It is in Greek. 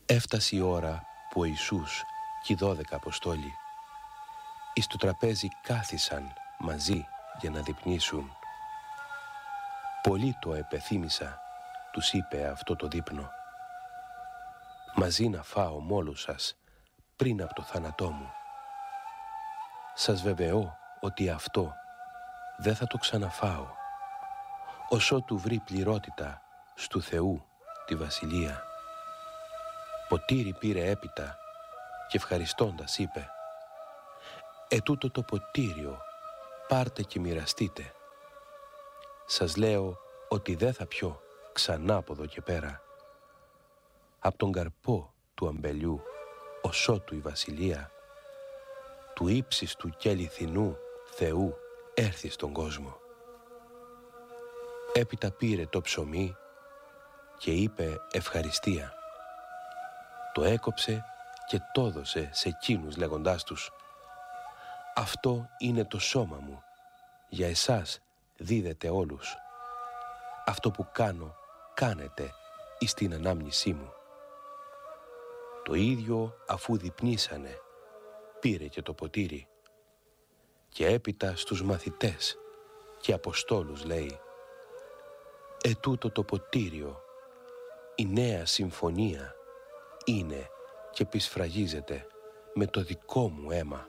Έφτασε η ώρα που ο Ιησούς και οι 12 Αποστόλοι εις το τραπέζι κάθισαν μαζί για να δείπνήσουν. Πολύ το επεθύμησα, τους είπε αυτό το δείπνο. Μαζί να φάω μ' όλους σας πριν από το θάνατό μου. Σας βεβαιώ ότι αυτό δεν θα το ξαναφάω, ωσότου βρει πληρότητα στου Θεού τη Βασιλεία. Ποτήρι πήρε έπειτα και ευχαριστώντας είπε: «Ετούτο το ποτήριο πάρτε και μοιραστείτε. Σας λέω ότι δεν θα πιω ξανά από εδώ και πέρα. Απ' τον καρπό του αμπελιού ωσότου η Βασιλεία του ύψιστου και αληθινού Θεού έρθει στον κόσμο». Έπειτα πήρε το ψωμί και είπε ευχαριστία. Το έκοψε και το έδωσε σε εκείνους λέγοντάς τους: «Αυτό είναι το σώμα μου, για εσάς δίδεται όλους. Αυτό που κάνω, κάνετε εις την ανάμνησή μου». Το ίδιο αφού δείπνήσανε, πήρε και το ποτήρι και έπειτα στους μαθητές και αποστόλους λέει: «Ετούτο το ποτήριο, η νέα συμφωνία είναι και επισφραγίζεται με το δικό μου αίμα.